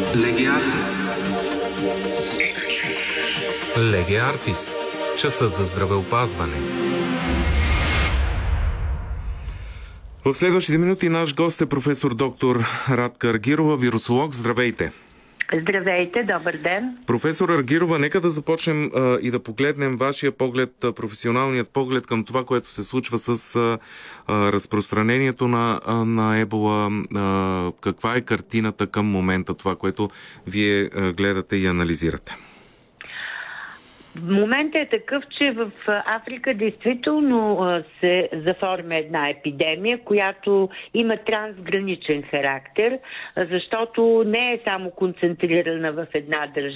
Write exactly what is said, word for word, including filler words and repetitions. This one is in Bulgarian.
Леге Артис. Леге Артис. Часът за здравеопазване. В следващите минути наш гост е професор доктор Радка Аргирова, вирусолог. Здравейте! Здравейте, добър ден! Професор Аргирова, нека да започнем а, и да погледнем вашия поглед, професионалният поглед към това, което се случва с а, а, разпространението на, а, на ебола. А, каква е картината към момента, това, което вие а, гледате и анализирате? Моментът е такъв, че в Африка действително се заформя една епидемия, която има трансграничен характер, защото не е само концентрирана в една държава.